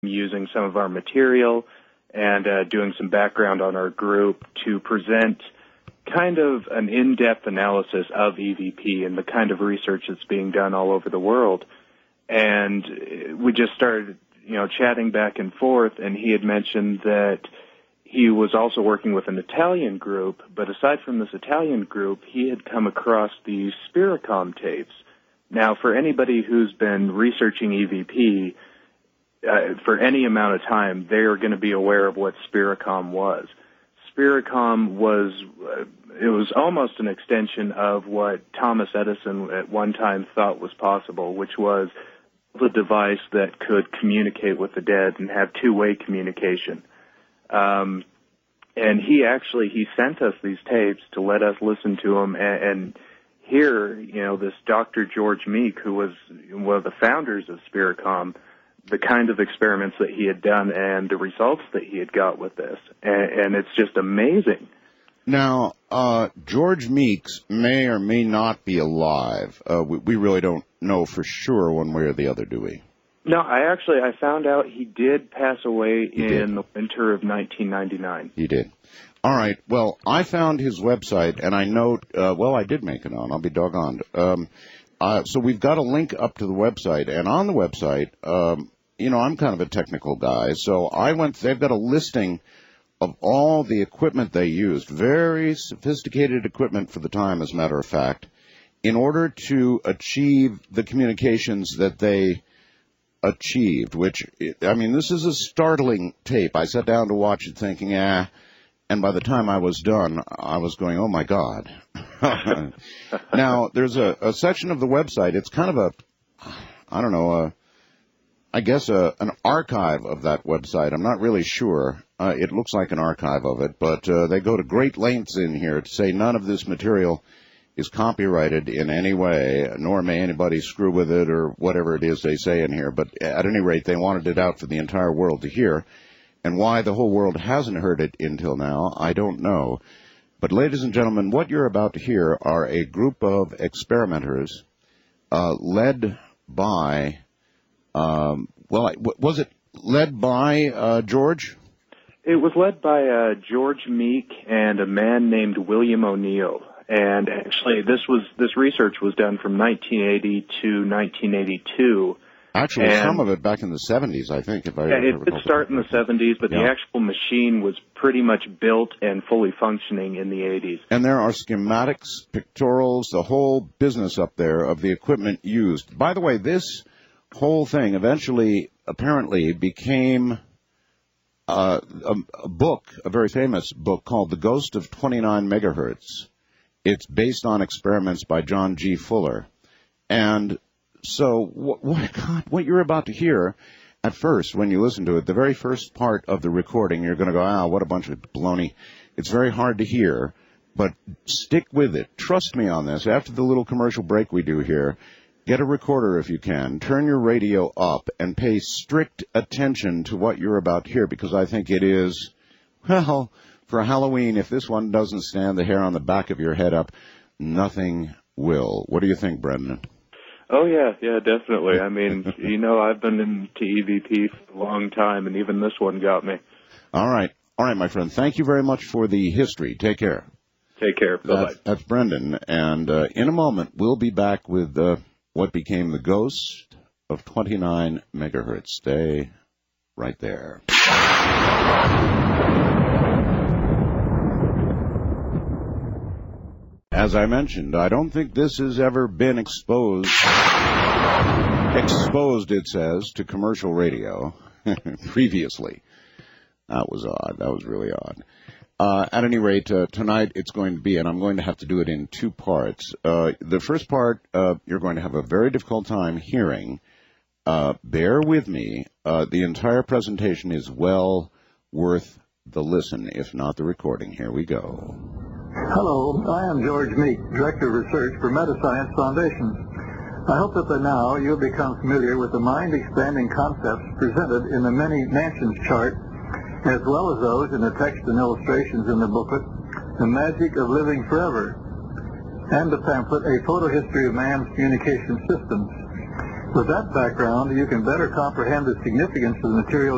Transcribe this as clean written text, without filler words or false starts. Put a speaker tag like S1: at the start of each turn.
S1: using some of our material and doing some background on our group to present kind of an in-depth analysis of EVP and the kind of research that's being done all over the world. And we just started, chatting back and forth, and he had mentioned that he was also working with an Italian group, but aside from this Italian group, he had come across these Spiricom tapes. Now, for anybody who's been researching EVP for any amount of time, they are going to be aware of what Spiricom was. Spiricom was almost an extension of what Thomas Edison at one time thought was possible, which was the device that could communicate with the dead and have two-way communication. And he sent us these tapes to let us listen to them and hear, this Dr. George Meek, who was one of the founders of Spiricom, the kind of experiments that he had done and the results that he had got with this. And it's just amazing. Now,
S2: George Meeks may or may not be alive. We really don't know for sure one way or the other, do we?
S1: No, I found out he did pass away in the winter of 1999.
S2: He did. All right. Well, I found his website, and I note, I did make it on. I'll be doggoned. So we've got a link up to the website, and on the website, I'm kind of a technical guy, so they've got a listing of all the equipment they used, very sophisticated equipment for the time, as a matter of fact, in order to achieve the communications that they achieved, which, this is a startling tape. I sat down to watch it thinking, and by the time I was done, I was going, oh, my God. Now, there's a section of the website. It's kind of an archive of that website. I'm not really sure. It looks like an archive of it, but they go to great lengths in here to say none of this material is copyrighted in any way, nor may anybody screw with it or whatever it is they say in here. But at any rate, they wanted it out for the entire world to hear. And why the whole world hasn't heard it until now, I don't know. But, ladies and gentlemen, what you're about to hear are a group of experimenters led by, was it led by George?
S1: It was led by George Meek and a man named William O'Neill. And actually, this research was done from 1980 to 1982.
S2: Actually, some of it back in the 70s, I think. It
S1: started in the 70s, but the actual machine was pretty much built and fully functioning in the 80s.
S2: And there are schematics, pictorials, the whole business up there of the equipment used. By the way, this whole thing eventually, apparently, became a book, a very famous book called The Ghost of 29 Megahertz. It's based on experiments by John G. Fuller. And so what you're about to hear, at first, when you listen to it, the very first part of the recording, you're going to go, what a bunch of baloney. It's very hard to hear, but stick with it. Trust me on this. After the little commercial break we do here, get a recorder if you can. Turn your radio up and pay strict attention to what you're about to hear, because I think it is, for Halloween, if this one doesn't stand the hair on the back of your head up, nothing will. What do you think, Brendan?
S1: Oh, yeah, definitely. I've been into EVP for a long time, and even this one got me.
S2: All right, my friend. Thank you very much for the history. Take care.
S1: Take care. Bye-bye.
S2: That's Brendan, and in a moment, we'll be back with what became the Ghost of 29 Megahertz. Stay right there. As I mentioned, I don't think this has ever been exposed, it says, to commercial radio previously. That was odd. That was really odd. At any rate, tonight it's going to be, and I'm going to have to do it in two parts. The first part, you're going to have a very difficult time hearing. Bear with me. The entire presentation is well worth the listen, if not the recording. Here we go.
S3: Hello, I am George Meek, Director of Research for Metascience Foundation. I hope that by now you'll become familiar with the mind-expanding concepts presented in the Many Mansions chart, as well as those in the text and illustrations in the booklet, The Magic of Living Forever, and the pamphlet, A Photo History of Man's Communication Systems. With that background, you can better comprehend the significance of the material